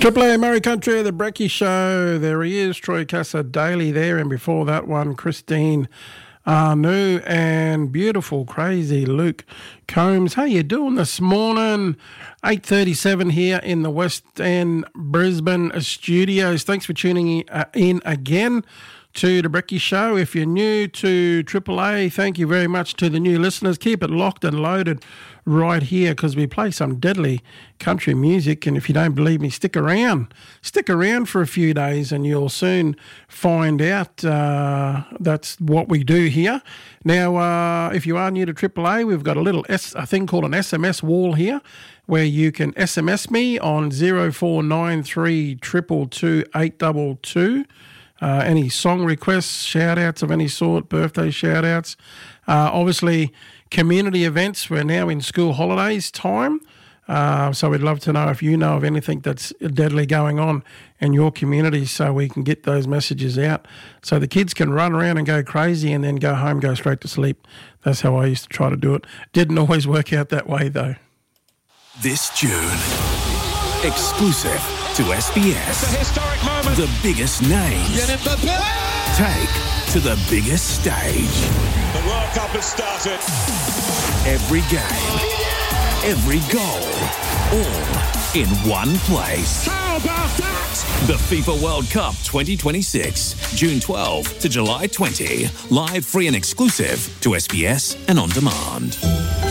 Triple A Murray Country, the Brecky Show. There he is, Troy Casa Daly there, and before that one, Christine Anu and beautiful, crazy Luke Combs. How you doing this morning? 8:37 here in the West End Brisbane studios. Thanks for tuning in again to the Brecky Show. If you're new to Triple A, thank you very much to the new listeners. Keep it locked and loaded right here because we play some deadly country music. And if you don't believe me, stick around. Stick around for a few days and you'll soon find out that's what we do here. Now, if you are new to Triple A, we've got a thing called an SMS wall here where you can SMS me on 0493 222 822. Any song requests, shout-outs of any sort, birthday shout-outs. Obviously, community events. We're now in school holidays time. So we'd love to know if you know of anything that's deadly going on in your community so we can get those messages out so the kids can run around and go crazy and then go home, go straight to sleep. That's how I used to try to do it. Didn't always work out that way, though. This June, exclusive to SBS. It's a historic moment. The biggest names take to the biggest stage. The World Cup has started. Every game, every goal, all in one place. How about that? The FIFA World Cup 2026, June 12 to July 20. Live, free and exclusive to SBS and on demand.